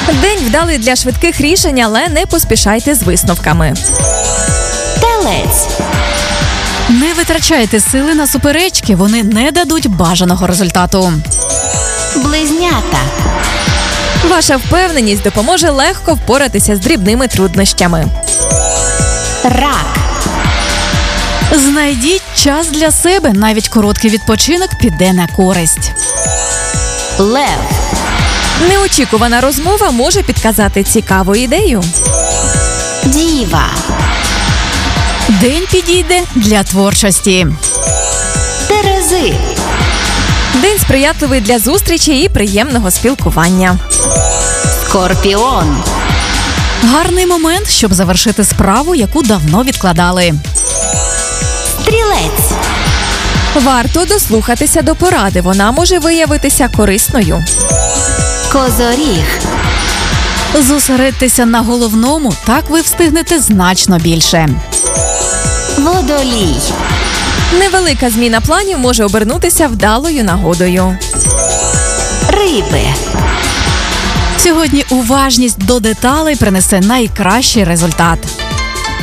День вдалий для швидких рішень, але не поспішайте з висновками. Телець. Не витрачайте сили на суперечки, вони не дадуть бажаного результату. Близнята. Ваша впевненість допоможе легко впоратися з дрібними труднощами. Рак. Знайдіть час для себе, навіть короткий відпочинок піде на користь. Лев. Неочікувана розмова може підказати цікаву ідею. Діва. День підійде для творчості. Терези. День сприятливий для зустрічі і приємного спілкування. Скорпіон. Гарний момент, щоб завершити справу, яку давно відкладали. Стрілець. Варто дослухатися до поради, вона може виявитися корисною. Козоріг. Зосередьтеся на головному, так ви встигнете значно більше. Водолій. Невелика зміна планів може обернутися вдалою нагодою. Риби. Сьогодні уважність до деталей принесе найкращий результат.